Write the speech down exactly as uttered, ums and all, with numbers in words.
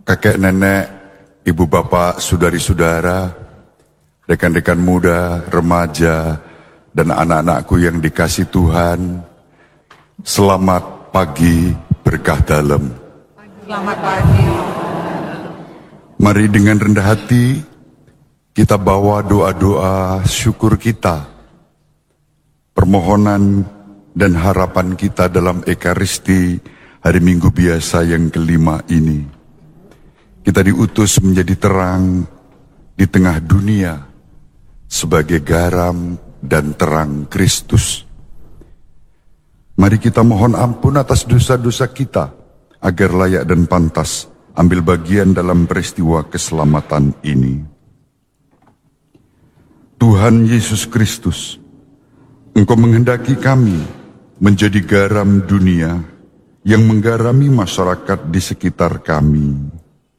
kakek nenek, ibu bapak, saudari-saudara, rekan-rekan muda, remaja, dan anak-anakku yang dikasih Tuhan, selamat pagi berkah dalam. Selamat pagi. Mari dengan rendah hati kita bawa doa-doa syukur kita, permohonan dan harapan kita dalam Ekaristi hari Minggu biasa yang kelima ini. Kita diutus menjadi terang di tengah dunia sebagai garam dan terang Kristus. Mari kita mohon ampun atas dosa-dosa kita agar layak dan pantas ambil bagian dalam peristiwa keselamatan ini. Tuhan Yesus Kristus, Engkau menghendaki kami menjadi garam dunia yang menggarami masyarakat di sekitar kami.